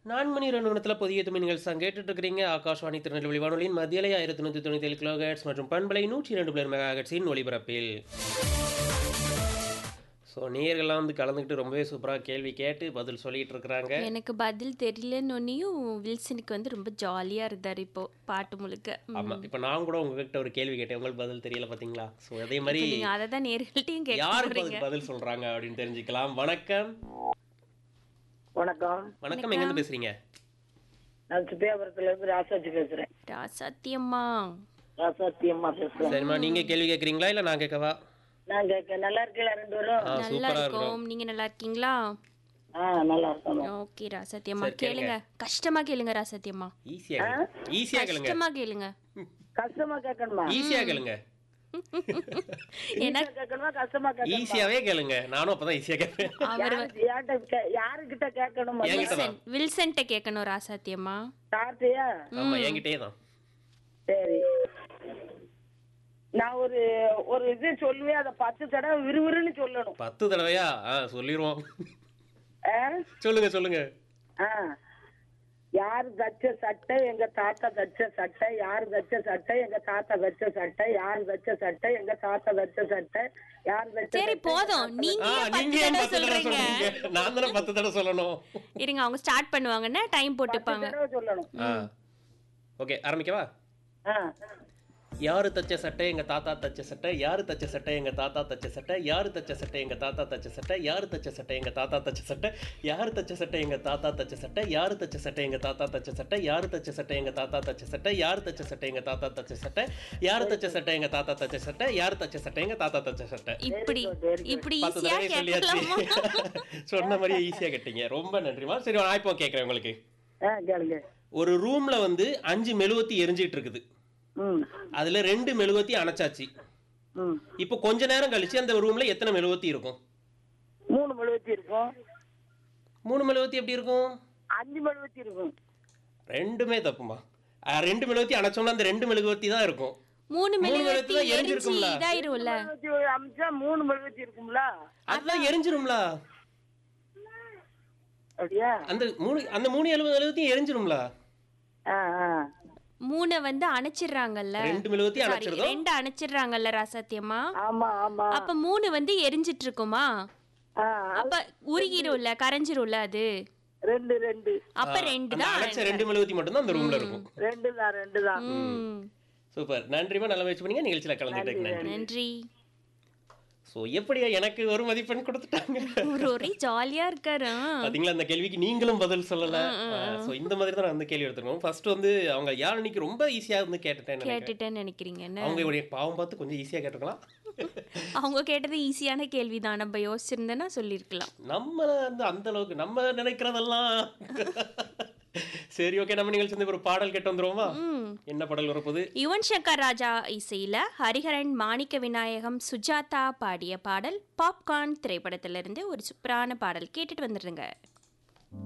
4 மணி 2 நிமிடத்துல புதிய துணி நிகழ்ச்சி கேட்டுட்டு இருக்கிறீங்க. ஆகாஷ்வாணி திருநெல்வேலி வானொலியின் மத்தியலை 1197 கிலோஹெர்ட்ஸ் மற்றும் பண்பலை 102 மெகாஹெர்ட்ஸின் ஒலிபரப்பில். ஸோ நேயர்கள்லாம் வந்து கலந்துக்கிட்டு ரொம்பவே சூப்பராக கேள்வி கேட்டு பதில் சொல்லிட்டு இருக்கிறாங்க. எனக்கு பதில் தெரியலன்னொன்னையும் வில்சனுக்கு வந்து ரொம்ப ஜாலியாக இருந்தார் இப்போ பாட்டு முழுக்க. ஆமாம், இப்போ நான் கூட உங்ககிட்ட ஒரு கேள்வி கேட்டேன், உங்களுக்கு பதில் தெரியல பார்த்தீங்களா? ஸோ அதே மாதிரி நீங்கள் அதை தான் நேர்கள்ட்டையும் யாருக்கு கேட்குறீங்க. பதில் சொல்கிறாங்க அப்படின்னு தெரிஞ்சுக்கலாம். வணக்கம். வணக்கம். வணக்கம், எங்கேருந்து பேசுகிறீங்க? நான் சுப்பியாபுரத்துல இருந்து ராசாத்தி பேசுறேன். ராசாத்தியம்மா. ராசாத்தி அம்மா பேசுறேன். சரிம்மா, நீங்கள் கேள்வி கேட்குறீங்களா இல்லை நான் கேட்கவா? நான் கேட்க நல்லா இருக்கீங்களா ரெண்டு பேரும்? நல்லா சூப்பராக இருக்கும். இருக்கும். நீங்க நல்லா இருக்கீங்களா? நல்லா இருக்கணும். ஓகே ராசாத்தியம்மா, சரி, கேளுங்க. கேளுங்க. கஷ்டமா கேளுங்க ராசாத்தியம்மா. ஈஸியாக ஈஸியாக கேளுங்க. கஷ்டமா கேளுங்க. கஷ்டமா கேட்கணுமா? ஈஸியாக கேளுங்க. ஏன்னா ஈஸியா கேட்கணுமா கஷ்டமா கேட்கணுமா? ஈஸியாவே கேளுங்க. நானும் அப்பதான் ஈஸியா கேட்பேன். அவர் யாருக்கிட்ட கேட்கணும்? என்கிட்ட தான். வில்சன்ட்ட கேட்கணும் ராசாத்தியம்மா. சார்ட்டியா? ஆமா, என்கிட்டயே தான். சரி, நான் ஒரு இது சொல்லுவேன், அதை 10 தடவை விறுவிறுன்னு சொல்லணும். 10 தடவையா? சொல்லிடுவோம். ஆ? சொல்லுங்க சொல்லுங்க. ஆ. யாரு தச்ச சட்டை எங்க தாத்தா தச்ச சட்டை, யாரு தச்ச சட்டை எங்க தாத்தா தச்ச சட்டை, யாரு தச்ச சட்டை எங்க தாத்தா தச்ச சட்டை, யாரு தச்ச சரி சட்டை, போதும். நீங்க ஏன் நீங்க 10 ஏன் தடவை 10 தடவை சொல்றீங்க? சொல்றீங்க? நான் தானே 10 தடவை சொல்லணும். இருங்க, அவங்க ஸ்டார்ட் பண்ணுவாங்கன்னா டைம் 10 போட்டுப்பாங்க. தடவை சொல்லணும். ஓகே, ஆரம்பிக்கவா? ஆ. யாரு தச்ச சட்டை எங்க தாத்தா தச்ச சட்டை, யாரு தச்ச சட்டை எங்க தாத்தா தச்ச சட்டை, யாரு தச்ச சட்டை எங்க தாத்தா தச்ச சட்டை, யாரு தச்ச சட்டை எங்க தாத்தா தச்ச சட்டை, யாரு தச்ச சட்டை எங்க தாத்தா தச்ச சட்டை, யாரு தச்ச சட்டை எங்க தாத்தா தச்ச சட்டை, யாரு தச்ச சட்டை எங்க தாத்தா தச்ச சட்டை, யாரு தச்ச சட்டை எங்க தாத்தா தச்ச சட்டை, யாரு தச்ச சட்டை எங்க தாத்தா தச்ச சட்டை, யாரு தச்ச சட்டை எங்க தாத்தா தச்ச சட்டை. இப்படி இப்படி 10 ஈஸியா தடவை சொல்லியாச்சு. கேட்கலாமா? சொன்ன மாதிரியே ஈஸியா கேட்டீங்க. ரொம்ப நன்றிமா. சரி, நான் இப்போ கேட்கறேன் உங்களுக்கு. கேளுங்க. ஒரு ரூம்ல வந்து 5 மெழுகுவர்த்தி எரிஞ்சிட்டு இருக்குது. அதுல 2 மெழுகுவர்த்தி அணைச்சாச்சு. இப்போ கொஞ்ச நேரம் கழிச்சு அந்த ரூம்ல எத்தனை மெழுகுவர்த்தி இருக்கும்? 3 மெழுகுவர்த்தி இருக்கும். 3 மெழுகுவர்த்தி எப்படி இருக்கும்? 5 மெழுகுவர்த்தி இருக்கும். ரெண்டுமே தப்புமா. 2 மெழுகுவர்த்தி அணைச்சோம்னா அந்த 2 மெழுகுவர்த்தி தான் இருக்கும். 3 மெழுகுவர்த்தி தான் எரிஞ்சு எரிஞ்சிருக்கும்ல. இதாயிரும்ல. அமிச்சா 3 மெழுகுவர்த்தி இருக்கும்ல. அதுதான் எரிஞ்சிரும்ல. அப்படியா? அந்த 3 மெழுகுவர்த்தி எரிஞ்சிரும்ல. 3 வந்து அணைச்சிடுறாங்கல்ல. 2 மெழுகுவர்த்தி அணைச்சிருதோ? 2 அணைச்சிடுறாங்கல்ல ராசாத்தியம்மா. ஆமா ஆமா. அப்ப 3 வந்து எரிஞ்சிட்டு இருக்குமா? அப்ப உருகிரும்ல, கரைஞ்சிரும்ல அது. 2 அப்ப 2 அந்த தான். அணைச்ச 2 மெழுகுவர்த்தி மட்டும் தான் அந்த ரூம்ல இருக்கும். 2 தான். சூப்பர், நன்றிமா. நல்ல முயற்சி பண்ணீங்க. நிகழ்ச்சியில கலந்துக்கிட்டேன். நன்றி. நன்றி. ஸோ எப்படியா எனக்கு ஒரு மதிப்பெண் கொடுத்துட்டாங்க. ஒரே ஜாலியா இருக்காரு. பாத்தீங்களா, அந்த கேள்விக்கு நீங்களும் பதில் சொல்லல. ஸோ இந்த மாதிரி தான் நான் வந்து கேள்வி எடுத்துருக்கோம். ஃபர்ஸ்ட் வந்து அவங்க யார் அன்னைக்கு ரொம்ப ஈஸியா வந்து கேட்டுட்டேன்னு நினைக்கிறீங்க என்ன? அவங்க இவருடைய பாவம் பார்த்து கொஞ்சம் ஈஸியா கேட்டிருக்கலாம். அவங்க கேட்டது ஈஸியான கேள்விதான். நம்ம யோசிச்சிருந்தேன்னா சொல்லியிருக்கலாம். நம்ம வந்து அந்த அளவுக்கு நம்ம நினைக்கிறதெல்லாம். சரி, ஓகே, நம்ம நிகழ்ச்சி வந்து ஒரு பாடல் கேட்டு வந்துருவோமா? என்ன பாடல் வரப்போகுது? யுவன் சங்கர் ராஜா இசையில ஹரிஹரன், மாணிக்க விநாயகம், சுஜாதா பாடிய பாடல் பாப்கார்ன் திரைப்படத்திலிருந்து ஒரு சூப்பரான பாடல் கேட்டுட்டு வந்துடுங்க.